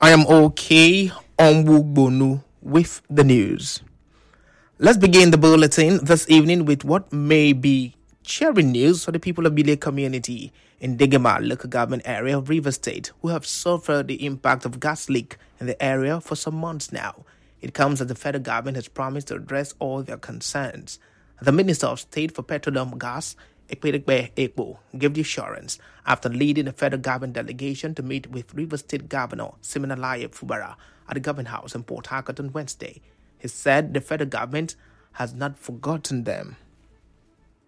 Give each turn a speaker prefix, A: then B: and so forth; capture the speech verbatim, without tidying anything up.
A: I am okay on Wugbonu with the news. Let's begin the bulletin this evening with what may be cheering news for the people of Bile community in Degema local government area of Rivers State who have suffered the impact of gas leak in the area for some months now. It comes as the federal government has promised to address all their concerns. The Minister of State for Petroleum Gas, Ekperekbe Ekpo, gave the assurance after leading the federal government delegation to meet with Rivers State Governor Siminalayi Fubara at the Government House in Port Harcourt on Wednesday. He said the federal government has not forgotten them.